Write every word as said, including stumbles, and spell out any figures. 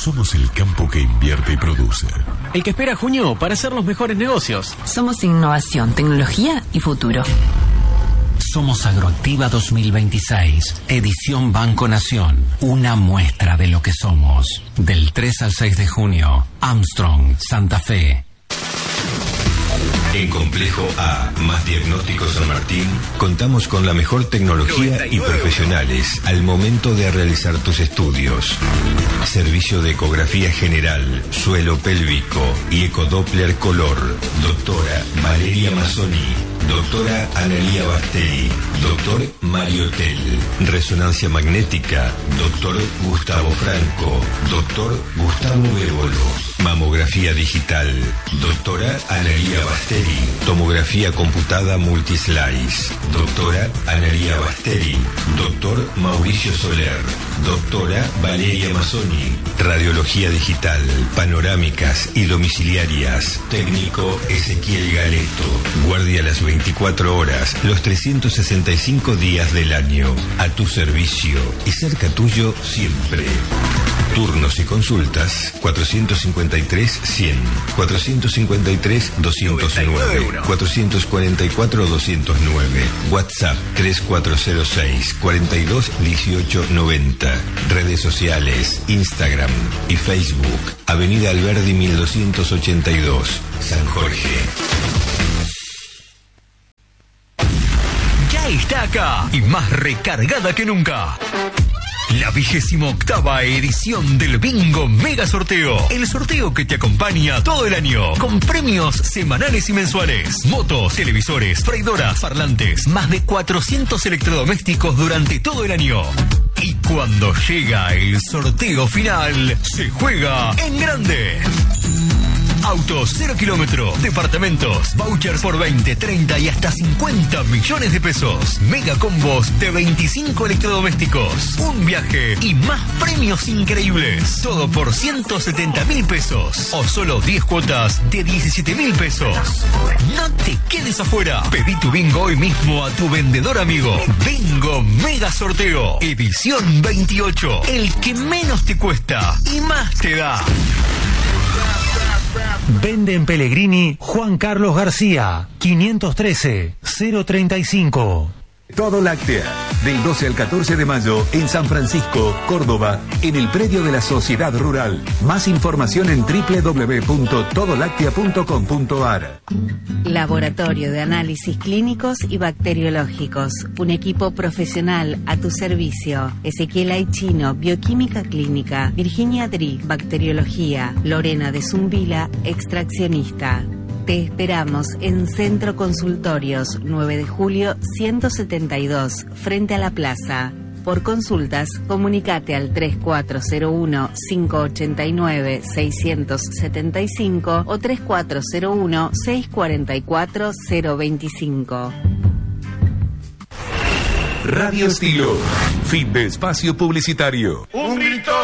Somos el campo que invierte y produce. El que espera junio para hacer los mejores negocios. Somos innovación, tecnología y futuro. Somos Agroactiva dos mil veintiséis, edición Banco Nación. Una muestra de lo que somos. Del tres al seis de junio, Armstrong, Santa Fe. En Complejo A, más Diagnóstico San Martín, contamos con la mejor tecnología y profesionales al momento de realizar tus estudios. Servicio de ecografía general, suelo pélvico y ecodoppler color. Doctora Valeria Mazzoni. Doctora Analía Basteri. Doctor Mario Tel. Resonancia magnética. Doctor Gustavo Franco. Doctor Gustavo Bébolo. Mamografía digital. Doctora Analía Basteri. Tomografía computada multislice. Doctora Analía Basteri. Doctor Mauricio Soler. Doctora Valeria Mazzoni. Radiología digital, panorámicas y domiciliarias. Técnico Ezequiel Galeto. Guardia las veinticuatro horas, los trescientos sesenta y cinco días del año. A tu servicio y cerca tuyo siempre. Turnos y consultas cuatrocientos cincuenta y tres cien, cuatrocientos cincuenta y tres doscientos nueve, cuatrocientos cuarenta y cuatro doscientos nueve. WhatsApp tres cuatro cero seis, cuarenta y dos dieciocho noventa. Redes sociales, Instagram y Facebook. Avenida Alberdi mil doscientos ochenta y dos, San Jorge. Ya está acá y más recargada que nunca. La vigésima octava edición del Bingo Mega Sorteo. El sorteo que te acompaña todo el año. Con premios semanales y mensuales. Motos, televisores, freidoras, parlantes. Más de cuatrocientos electrodomésticos durante todo el año. Y cuando llega el sorteo final, se juega en grande. Autos cero kilómetro, departamentos, vouchers por veinte, treinta y hasta cincuenta millones de pesos. Mega combos de veinticinco electrodomésticos. Un viaje y más premios increíbles. Todo por ciento setenta mil pesos. O solo diez cuotas de diecisiete mil pesos. No te quedes afuera. Pedí tu bingo hoy mismo a tu vendedor amigo. Bingo Mega Sorteo. Edición veintiocho. El que menos te cuesta y más te da. Vende en Pellegrini Juan Carlos García, quinientos trece, cero treinta y cinco. Todo Láctea, del doce al catorce de mayo en San Francisco, Córdoba, en el predio de la Sociedad Rural. Más información en doble u doble u doble u punto todo láctea punto com punto a r. Laboratorio de Análisis Clínicos y Bacteriológicos. Un equipo profesional a tu servicio. Ezequiel Aichino, Bioquímica Clínica. Virginia Dri, Bacteriología. Lorena de Zumbila, Extraccionista. Te esperamos en Centro Consultorios, nueve de julio ciento setenta y dos, frente a la plaza. Por consultas, comunicate al tres cuatro cero uno, cinco ocho nueve, seis siete cinco o tres cuatro cero uno, seis cuatro cuatro, cero dos cinco. Radio Estilo. Fin de espacio publicitario. Un grito